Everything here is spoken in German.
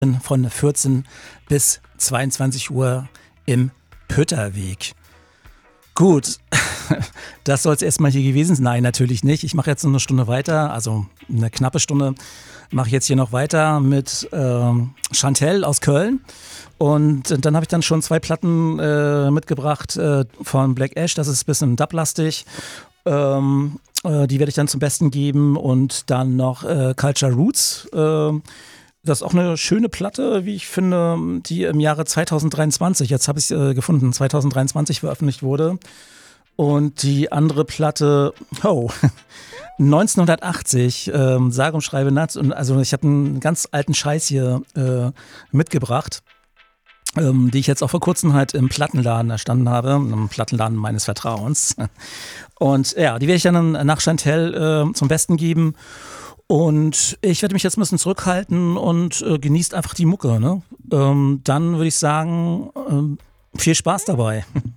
von 14 bis 22 Uhr im Pütterweg. Gut, das soll es erstmal hier gewesen sein. Nein, natürlich nicht. Ich mache jetzt noch eine Stunde weiter, also eine knappe Stunde mache ich jetzt hier noch weiter mit Chantel aus Köln. Und dann habe ich dann schon 2 Platten mitgebracht von Black Ash. Das ist ein bisschen dublastig. Die werde ich dann zum Besten geben. Und dann noch Culture Roots. Das ist auch eine schöne Platte, wie ich finde, die im Jahre 2023, jetzt habe ich es gefunden, 2023 veröffentlicht wurde. Und die andere Platte, 1980, sage und schreibe Nuts. Und also ich habe einen ganz alten Scheiß hier mitgebracht, die ich jetzt auch vor kurzem halt im Plattenladen erstanden habe, im Plattenladen meines Vertrauens. Und ja, die werde ich dann nach Chantel zum Besten geben. Und ich werde mich jetzt ein bisschen zurückhalten und genießt einfach die Mucke. Ne? Dann würde ich sagen, viel Spaß dabei.